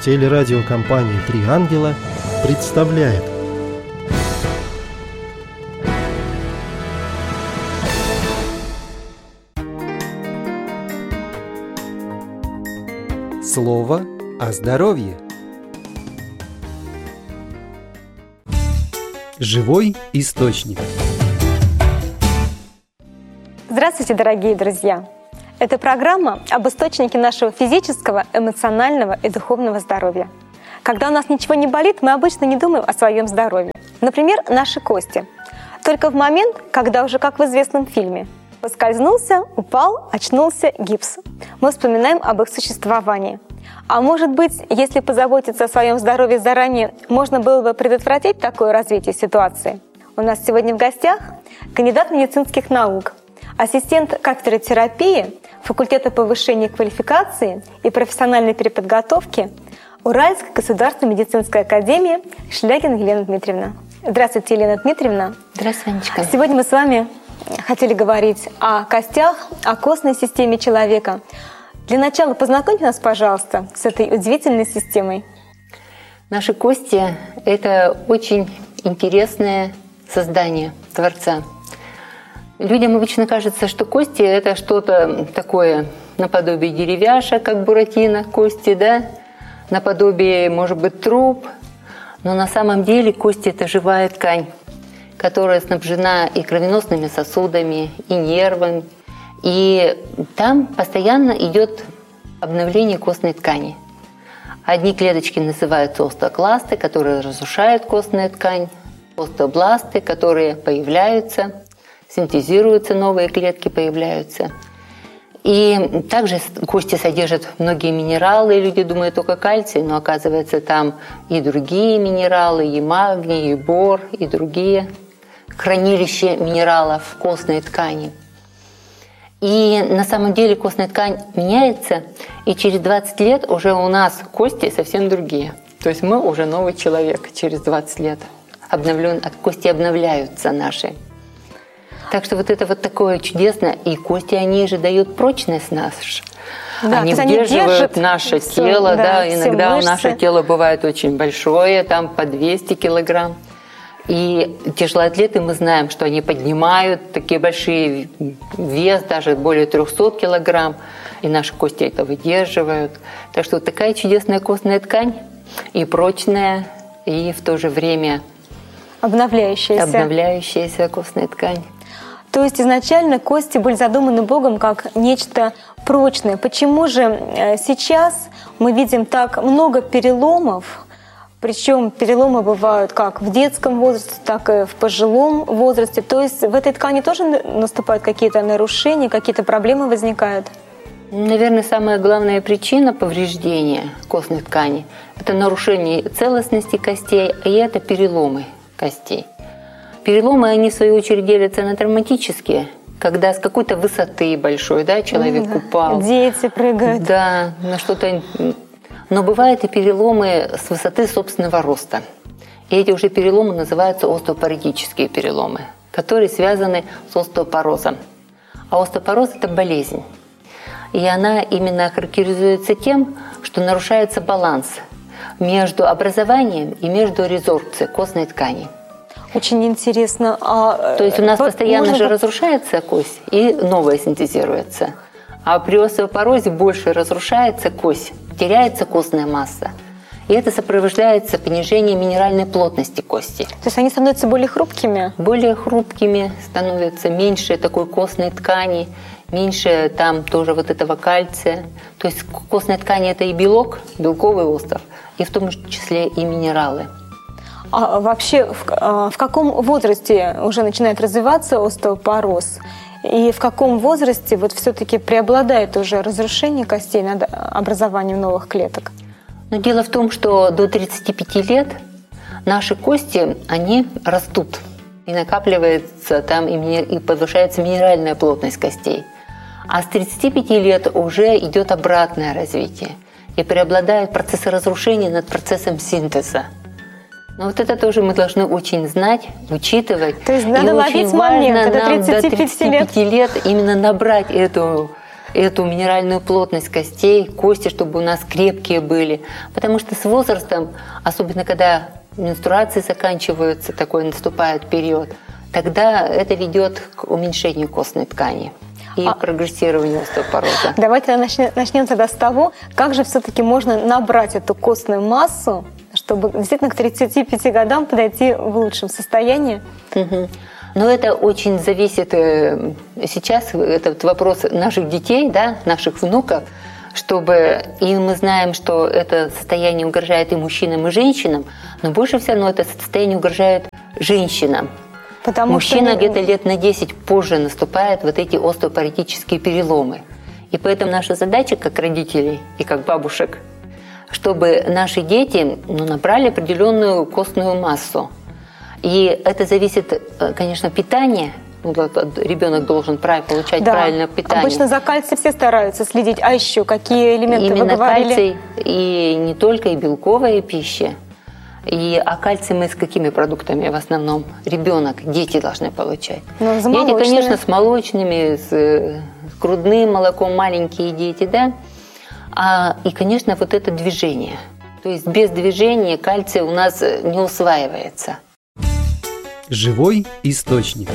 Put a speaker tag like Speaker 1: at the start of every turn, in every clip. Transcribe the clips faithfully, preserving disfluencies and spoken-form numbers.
Speaker 1: Телерадиокомпания «Три ангела» представляет
Speaker 2: Слово о здоровье. Живой источник.
Speaker 3: Здравствуйте, дорогие друзья! Это программа об источнике нашего физического, эмоционального и духовного здоровья. Когда у нас ничего не болит, мы обычно не думаем о своем здоровье. Например, наши кости. Только в момент, когда уже, как в известном фильме, поскользнулся, упал, очнулся, гипс, мы вспоминаем об их существовании. А может быть, если позаботиться о своем здоровье заранее, можно было бы предотвратить такое развитие ситуации? У нас сегодня в гостях кандидат медицинских наук, ассистент кафедры терапии, факультета повышения квалификации и профессиональной переподготовки Уральской государственной медицинской академии Шлягина Елена Дмитриевна. Здравствуйте, Елена Дмитриевна.
Speaker 4: Здравствуйте, Анечка.
Speaker 3: Сегодня мы с вами хотели говорить о костях, о костной системе человека. Для начала познакомьте нас, пожалуйста, с этой удивительной системой.
Speaker 4: Наши кости – это очень интересное создание Творца. Людям обычно кажется, что кости – это что-то такое наподобие деревяшек, как буратино, кости, да? Наподобие, может быть, труб. Но на самом деле кости – это живая ткань, которая снабжена и кровеносными сосудами, и нервами. И там постоянно идет обновление костной ткани. Одни клеточки называются остеокласты, которые разрушают костную ткань, остеобласты, которые появляются, синтезируются, новые клетки появляются. И также кости содержат многие минералы, люди думают только кальций, но оказывается там и другие минералы, и магний, и бор, и другие хранилища минералов в костной ткани. И на самом деле костная ткань меняется, и через двадцать лет уже у нас кости совсем другие. То есть мы уже новый человек через двадцать лет. Обновлен, кости обновляются наши. Так что вот это вот такое чудесное. И кости, они же дают прочность нашу. Да, они удерживают они наше все, тело. Да, да, иногда мышцы. Наше тело бывает очень большое, там по двести килограмм. И тяжелоатлеты, мы знаем, что они поднимают такие большие вес, даже более трехсот килограмм, и наши кости это выдерживают. Так что вот такая чудесная костная ткань, и прочная, и в то же время
Speaker 3: обновляющаяся,
Speaker 4: обновляющаяся костная ткань.
Speaker 3: То есть изначально кости были задуманы Богом как нечто прочное. Почему же сейчас мы видим так много переломов? Причем переломы бывают как в детском возрасте, так и в пожилом возрасте. То есть в этой ткани тоже наступают какие-то нарушения, какие-то проблемы возникают?
Speaker 4: Наверное, самая главная причина повреждения костной ткани – это нарушение целостности костей, и это переломы костей. Переломы, они в свою очередь делятся на травматические, когда с какой-то высоты большой, да, человек
Speaker 3: да.
Speaker 4: упал.
Speaker 3: Дети прыгают.
Speaker 4: Да, на что-то. Но бывают и переломы с высоты собственного роста. И эти уже переломы называются остеопоротические переломы, которые связаны с остеопорозом. А остеопороз – это болезнь. И она именно характеризуется тем, что нарушается баланс между образованием и между резорбцией костной ткани.
Speaker 3: Очень интересно. А,
Speaker 4: То есть у нас
Speaker 3: вот
Speaker 4: постоянно же
Speaker 3: быть...
Speaker 4: разрушается кость и новая синтезируется. А при остеопорозе больше разрушается кость, теряется костная масса. И это сопровождается понижением минеральной плотности кости.
Speaker 3: То есть они становятся более хрупкими?
Speaker 4: Более хрупкими становятся, меньше такой костной ткани, меньше там тоже вот этого кальция. То есть костная ткань – это и белок, белковый остров, и в том числе и минералы.
Speaker 3: А вообще в, в каком возрасте уже начинает развиваться остеопороз? И в каком возрасте вот все-таки преобладает уже разрушение костей над образованием новых клеток?
Speaker 4: Но дело в том, что до тридцати пяти лет наши кости, они растут. И накапливается там, и повышается минеральная плотность костей. А с тридцати пяти лет уже идет обратное развитие. И преобладают процессы разрушения над процессом синтеза. Но вот это тоже мы должны очень знать, учитывать.
Speaker 3: То есть надо
Speaker 4: и
Speaker 3: ловить
Speaker 4: очень
Speaker 3: момент,
Speaker 4: важно
Speaker 3: до
Speaker 4: нам
Speaker 3: тридцати пяти
Speaker 4: до тридцати пяти лет именно набрать эту эту минеральную плотность костей, кости, чтобы у нас крепкие были. Потому что с возрастом, особенно когда менструации заканчиваются, такой наступает период, тогда это ведет к уменьшению костной ткани и а... прогрессированию остеопороза.
Speaker 3: Давайте начнем, начнем тогда с того, как же все-таки можно набрать эту костную массу, чтобы действительно к тридцати пяти годам подойти в лучшем состоянии.
Speaker 4: Угу. Но это очень зависит сейчас, этот вопрос наших детей, да, наших внуков, чтобы, и мы знаем, что это состояние угрожает и мужчинам, и женщинам, но больше всего равно это состояние угрожает женщинам. Потому Мужчина что... где-то лет на десять позже наступает вот эти остеопоротические переломы. И поэтому наша задача, как родителей и как бабушек, чтобы наши дети ну, набрали определенную костную массу. И это зависит, конечно, от питания. Ребенок должен получать да. правильное питание.
Speaker 3: Обычно за кальций все стараются следить. А еще какие элементы
Speaker 4: Именно
Speaker 3: вы говорили?
Speaker 4: Кальций, и не только и белковая пища. И, а кальций мы с какими продуктами в основном ребенок, дети должны получать?
Speaker 3: Ну,
Speaker 4: дети, конечно, с молочными, с, с грудным молоком, маленькие дети, да. А, и, конечно, вот это движение. То есть без движения кальций у нас не усваивается.
Speaker 2: Живой источник.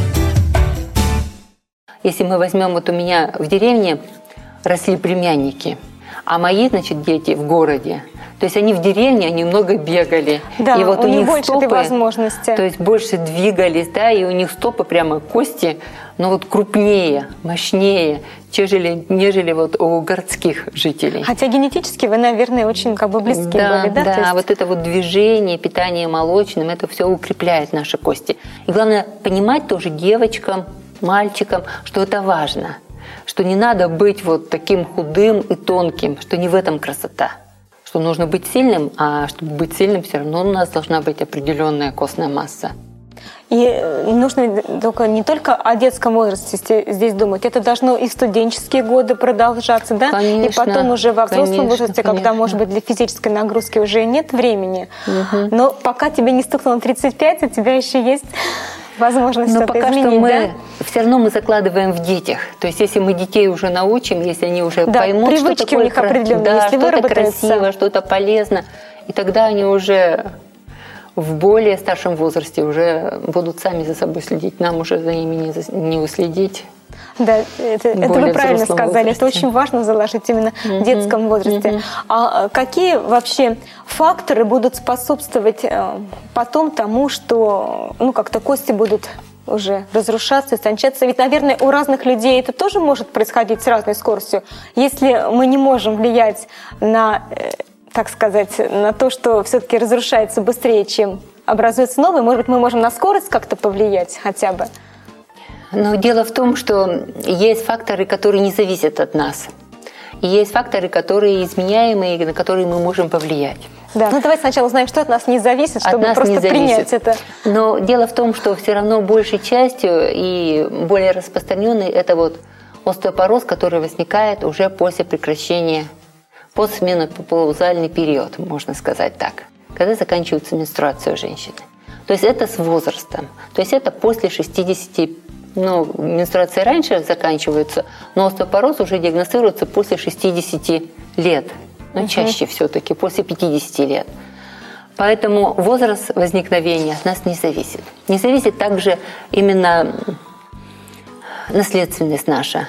Speaker 4: Если мы возьмем, вот у меня в деревне росли племянники, а мои, значит, дети в городе. То есть они в деревне, они много бегали.
Speaker 3: Да,
Speaker 4: и вот
Speaker 3: у,
Speaker 4: у
Speaker 3: них
Speaker 4: них
Speaker 3: больше
Speaker 4: стопы,
Speaker 3: этой возможности.
Speaker 4: То есть больше двигались, да, и у них стопы прямо кости, но вот крупнее, мощнее, нежели, нежели вот у городских жителей.
Speaker 3: Хотя генетически вы, наверное, очень как бы близки
Speaker 4: да,
Speaker 3: были, да?
Speaker 4: Да,
Speaker 3: есть...
Speaker 4: вот это вот движение, питание молочным, это все укрепляет наши кости. И главное понимать тоже девочкам, мальчикам, что это важно, что не надо быть вот таким худым и тонким, что не в этом красота. Что нужно быть сильным, а чтобы быть сильным, все равно у нас должна быть определенная костная масса.
Speaker 3: И нужно только, не только о детском возрасте здесь думать, это должно и в студенческие годы продолжаться, да?
Speaker 4: Конечно,
Speaker 3: и потом уже во взрослом
Speaker 4: конечно,
Speaker 3: возрасте,
Speaker 4: конечно.
Speaker 3: Когда, может быть, для физической нагрузки уже нет времени.
Speaker 4: Угу.
Speaker 3: Но пока тебе не стукнуло тридцать пять, у тебя еще есть возможность
Speaker 4: Но
Speaker 3: что-то
Speaker 4: пока
Speaker 3: изменить,
Speaker 4: что мы
Speaker 3: да?
Speaker 4: все равно мы закладываем в детях. То есть если мы детей уже научим, если они уже
Speaker 3: да,
Speaker 4: поймут, что такое
Speaker 3: у них определенные,
Speaker 4: да,
Speaker 3: если
Speaker 4: что-то красиво, что-то полезно, и тогда они уже в более старшем возрасте уже будут сами за собой следить. Нам уже за ними не, не уследить.
Speaker 3: Да, это, это вы правильно сказали.
Speaker 4: Возрасте.
Speaker 3: Это очень важно заложить именно mm-hmm. в детском возрасте. Mm-hmm. А какие вообще факторы будут способствовать потом тому, что ну, как-то кости будут уже разрушаться, истончаться? Ведь, наверное, у разных людей это тоже может происходить с разной скоростью. Если мы не можем влиять на, так сказать, на то, что все-таки разрушается быстрее, чем образуется новый, может быть, мы можем на скорость как-то повлиять хотя бы?
Speaker 4: Но дело в том, что есть факторы, которые не зависят от нас. И есть факторы, которые изменяемые, на которые мы можем повлиять.
Speaker 3: Да. Ну давайте сначала узнаем, что от нас не зависит, чтобы
Speaker 4: нас
Speaker 3: просто
Speaker 4: не
Speaker 3: принять это.
Speaker 4: Но дело в том, что все равно большей частью и более распространенный это вот остеопороз, который возникает уже после прекращения, постменопаузальный период, можно сказать так, когда заканчивается менструация у женщины. То есть это с возрастом. То есть это после шестидесяти. Ну, менструации раньше заканчиваются, но остеопороз уже диагностируется после шестидесяти лет. Ну, uh-huh. чаще все-таки, после пятидесяти лет. Поэтому возраст возникновения от нас не зависит. Не зависит также именно наследственность наша.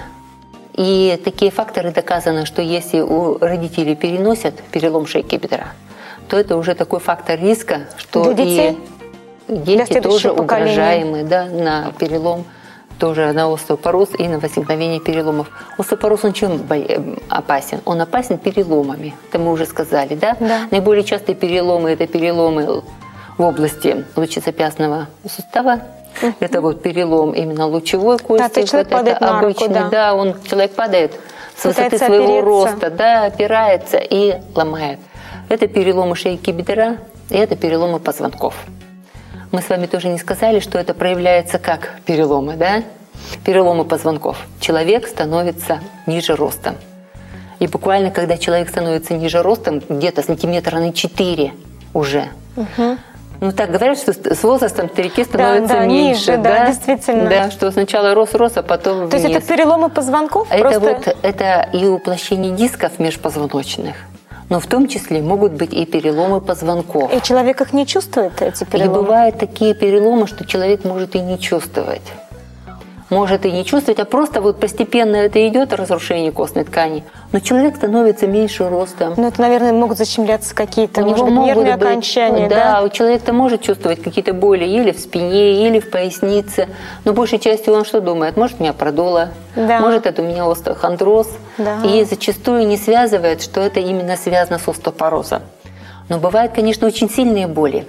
Speaker 4: И такие факторы доказаны, что если у родителей переносят перелом шейки бедра, то это уже такой фактор риска, что
Speaker 3: для детей?
Speaker 4: И дети тоже
Speaker 3: поколения.
Speaker 4: угрожаемы да, на перелом, тоже на остеопороз и на возникновение переломов. Остеопороз, он чем опасен? Он опасен переломами, это мы уже сказали, да?
Speaker 3: Да.
Speaker 4: Наиболее частые переломы – это переломы в области лучезапястного сустава. Uh-huh. Это вот перелом именно лучевой кости.
Speaker 3: Да, то человек
Speaker 4: вот
Speaker 3: падает
Speaker 4: это
Speaker 3: на
Speaker 4: обычный,
Speaker 3: руку, да.
Speaker 4: да, он, человек падает с
Speaker 3: Пытается
Speaker 4: высоты своего
Speaker 3: опереться.
Speaker 4: роста, да, опирается и ломает. Это переломы шейки бедра и это переломы позвонков. Мы с вами тоже не сказали, что это проявляется как переломы, да? Переломы позвонков. Человек становится ниже ростом. И буквально, когда человек становится ниже ростом, где-то сантиметра на четыре уже, угу. Ну так говорят, что с возрастом старики становятся
Speaker 3: да, да,
Speaker 4: меньше,
Speaker 3: ниже, да, да, действительно.
Speaker 4: Да, что сначала рос-рос, а потом
Speaker 3: То
Speaker 4: вниз.
Speaker 3: есть это переломы позвонков?
Speaker 4: Это
Speaker 3: просто...
Speaker 4: вот это и уплощение дисков межпозвоночных, но в том числе могут быть и переломы позвонков.
Speaker 3: И человек их не чувствует, эти переломы?
Speaker 4: И бывают такие переломы, что человек может и не чувствовать. Может и не чувствовать, а просто вот постепенно это идет, разрушение костной ткани, но человек становится меньше ростом.
Speaker 3: Ну, это, наверное, могут защемляться какие-то,
Speaker 4: У
Speaker 3: может
Speaker 4: него
Speaker 3: быть,
Speaker 4: могут
Speaker 3: нервные
Speaker 4: быть,
Speaker 3: окончания,
Speaker 4: да?
Speaker 3: да?
Speaker 4: У человека может чувствовать какие-то боли или в спине, или в пояснице, но большей частью он что думает? Может, меня продуло,
Speaker 3: Да.
Speaker 4: может, это у меня остеохондроз,
Speaker 3: Да.
Speaker 4: и зачастую не связывает, что это именно связано с остеопорозом. Но бывают, конечно, очень сильные боли.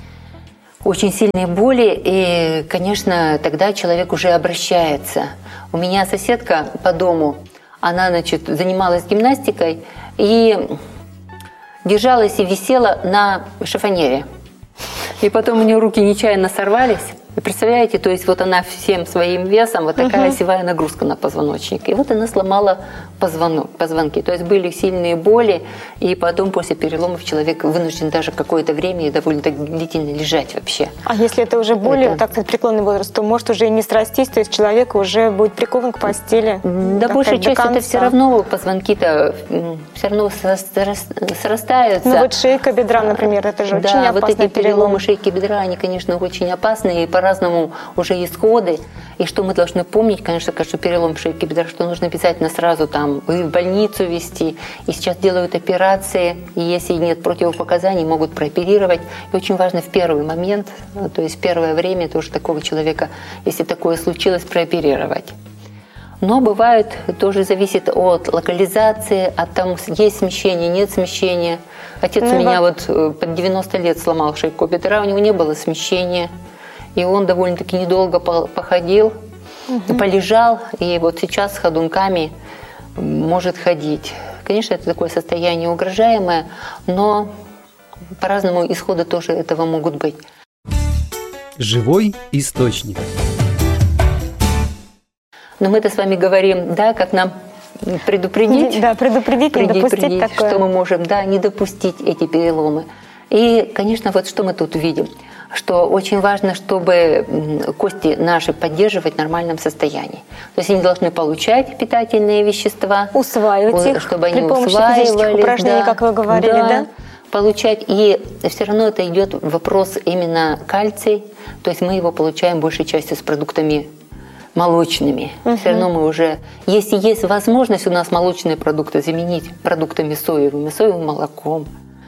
Speaker 4: Очень сильные боли, и, конечно, тогда человек уже обращается. У меня соседка по дому, она, значит, занималась гимнастикой и держалась и висела на шифонере. И потом у нее руки нечаянно сорвались. И представляете, то есть вот она всем своим весом, вот такая осевая нагрузка на позвоночник. И вот она сломала позвонок, позвонки. То есть были сильные боли, и потом после переломов человек вынужден даже какое-то время и довольно длительно лежать вообще.
Speaker 3: А если это уже более,
Speaker 4: Это-
Speaker 3: так сказать, преклонный возраст, то может уже и не срастись, то есть человек уже будет прикован к постели.
Speaker 4: Да,
Speaker 3: так
Speaker 4: большая
Speaker 3: сказать, до
Speaker 4: часть это
Speaker 3: конца.
Speaker 4: все равно позвонки-то м, все равно срас- срас- срастаются.
Speaker 3: Ну вот шейка бедра, например, это же очень
Speaker 4: Да, вот
Speaker 3: опасный
Speaker 4: эти переломы
Speaker 3: перелом.
Speaker 4: шейки бедра, они, конечно, очень опасны, и по-разному уже исходы. И что мы должны помнить, конечно, что перелом шейки бедра, что нужно обязательно сразу там и в больницу везти. И сейчас делают операции, и если нет противопоказаний, могут прооперировать. И очень важно в первый момент, ну, то есть в первое время тоже такого человека, если такое случилось, прооперировать. Но бывает, тоже зависит от локализации, от того, есть смещение, нет смещения. Отец
Speaker 3: Ну,
Speaker 4: у меня
Speaker 3: да.
Speaker 4: вот э, под девяносто лет сломал шейку бедра, у него не было смещения. И он довольно-таки недолго по- походил, полежал, и вот сейчас с ходунками может ходить. Конечно, это такое состояние угрожаемое, но по-разному исходы тоже этого могут быть.
Speaker 2: Живой источник.
Speaker 4: Но мы-то с вами говорим, да, как нам предупредить,
Speaker 3: Да, предупредить, не допустить
Speaker 4: предупредить,
Speaker 3: такое.
Speaker 4: что мы можем, да, не допустить эти переломы. И, конечно, вот что мы тут видим, что очень важно, чтобы м, кости наши поддерживать в нормальном состоянии. То есть они должны получать питательные вещества,
Speaker 3: Усваивать
Speaker 4: о-
Speaker 3: их
Speaker 4: чтобы они
Speaker 3: при помощи физических
Speaker 4: усваивались,
Speaker 3: упражнений,
Speaker 4: да,
Speaker 3: как вы говорили, да?
Speaker 4: Получать. И все равно это идет вопрос именно кальций, то есть мы его получаем большей частью с продуктами молочными. Все равно мы уже, если есть возможность у нас молочные продукты заменить продуктами соевыми, соевым молоком,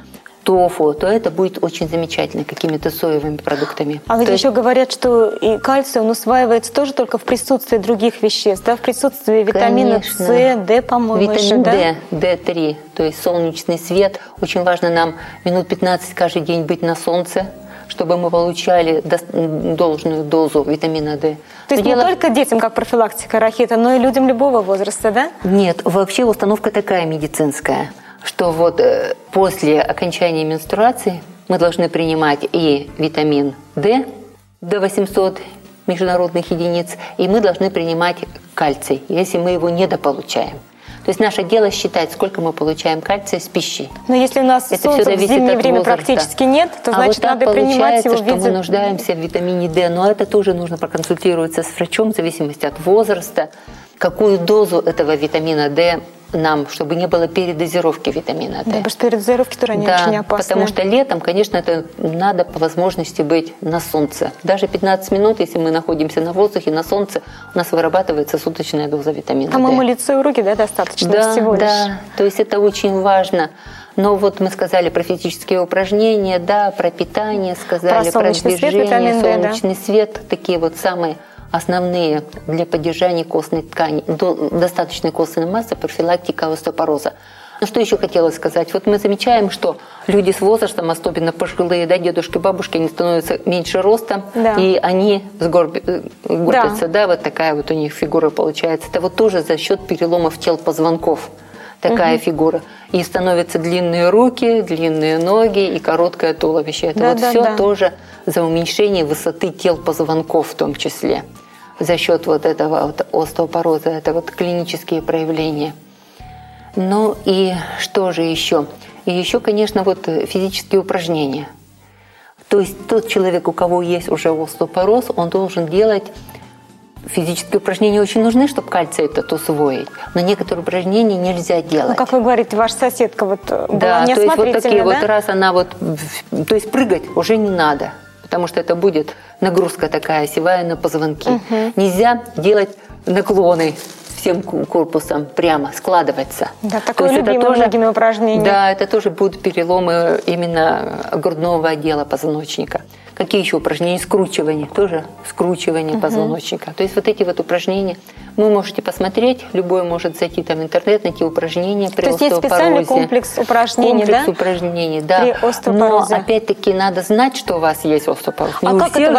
Speaker 4: тофу, то это будет очень замечательно какими-то соевыми продуктами.
Speaker 3: А ведь
Speaker 4: То
Speaker 3: еще
Speaker 4: есть,
Speaker 3: говорят, что и кальций, он усваивается тоже только в присутствии других веществ, да, в присутствии витамина
Speaker 4: Конечно.
Speaker 3: С, D, по-моему, еще,
Speaker 4: витамин
Speaker 3: да?
Speaker 4: D, дэ три, то есть солнечный свет. Очень важно нам минут пятнадцать каждый день быть на солнце, чтобы мы получали дос- должную дозу витамина D.
Speaker 3: То есть
Speaker 4: Но
Speaker 3: не
Speaker 4: дело-
Speaker 3: только детям, как профилактика рахита, но и людям любого возраста, да?
Speaker 4: Нет, вообще установка такая медицинская, что вот э, после окончания менструации мы должны принимать и витамин D до восьмисот международных единиц, и мы должны принимать кальций, если мы его недополучаем. То есть наше дело считать, сколько мы получаем кальция с пищей.
Speaker 3: Но если у нас
Speaker 4: Это
Speaker 3: солнца
Speaker 4: всё
Speaker 3: в
Speaker 4: зависит
Speaker 3: зимнее
Speaker 4: от
Speaker 3: время
Speaker 4: возраста.
Speaker 3: практически нет, то
Speaker 4: А
Speaker 3: значит
Speaker 4: вот так
Speaker 3: надо принимать
Speaker 4: получается,
Speaker 3: его в
Speaker 4: что
Speaker 3: виде...
Speaker 4: мы нуждаемся в витамине D, но это тоже нужно проконсультироваться с врачом в зависимости от возраста, какую дозу этого витамина D нам, чтобы не было передозировки витамина
Speaker 3: Да,
Speaker 4: D.
Speaker 3: потому что передозировки тоже они
Speaker 4: Да,
Speaker 3: очень опасны.
Speaker 4: потому что летом, конечно, это надо по возможности быть на солнце. Даже пятнадцать минут, если мы находимся на воздухе, на солнце, у нас вырабатывается суточная доза витамина
Speaker 3: По-моему,
Speaker 4: D.
Speaker 3: лицо и руки, да, достаточно
Speaker 4: Да,
Speaker 3: всего лишь.
Speaker 4: да, то есть это очень важно. Но вот мы сказали про физические упражнения, да, про питание, сказали
Speaker 3: Про солнечный свет,
Speaker 4: движение,
Speaker 3: витамин D, да.
Speaker 4: солнечный свет, такие вот самые основные для поддержания костной ткани, до- достаточной костной массы, профилактика остеопороза. Ну что еще хотела сказать? Вот мы замечаем, что люди с возрастом, особенно пожилые, да, дедушки, бабушки, они становятся меньше ростом,
Speaker 3: Да.
Speaker 4: и они сгорби- э, горбятся, да. вот такая вот у них фигура получается. Это вот тоже за счет переломов тел позвонков. Такая фигура. И становятся длинные руки, длинные ноги и короткое туловище. Это
Speaker 3: Да,
Speaker 4: вот
Speaker 3: да,
Speaker 4: все
Speaker 3: да.
Speaker 4: тоже за уменьшение высоты тел позвонков в том числе. За счет вот этого вот остеопороза. Это вот клинические проявления. Ну и что же еще? И еще, конечно, вот физические упражнения. То есть тот человек, у кого есть уже остеопороз, он должен делать физические упражнения. Очень нужны, чтобы кальций этот усвоить, но некоторые упражнения нельзя делать.
Speaker 3: Ну, как вы говорите, ваша соседка вот была
Speaker 4: да,
Speaker 3: неосмотрительна,
Speaker 4: то есть вот такие
Speaker 3: да?
Speaker 4: вот раз она вот, то есть прыгать уже не надо, потому что это будет нагрузка такая осевая на позвонки. Угу. Нельзя делать наклоны всем корпусом прямо, складываться.
Speaker 3: Да, такое любимое многими упражнение.
Speaker 4: Да, это тоже будут переломы именно грудного отдела позвоночника. Какие еще упражнения? Скручивание, тоже скручивание угу. позвоночника. То есть вот эти вот упражнения вы можете посмотреть, любой может зайти там в интернет, найти упражнения при остеопорозе.
Speaker 3: То есть есть специальный комплекс упражнений,
Speaker 4: комплекс
Speaker 3: да?
Speaker 4: упражнений, да.
Speaker 3: При остеопорозе.
Speaker 4: Но опять-таки надо знать, что у вас есть остеопороз. Не
Speaker 3: а
Speaker 4: у
Speaker 3: как
Speaker 4: всех
Speaker 3: это